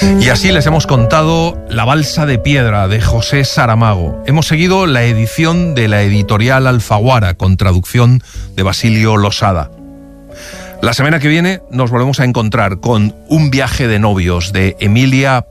Y así les hemos contado La balsa de piedra de José Saramago. Hemos seguido la edición de la editorial Alfaguara con traducción de Basilio Losada. La semana que viene nos volvemos a encontrar con Un viaje de novios de Emilia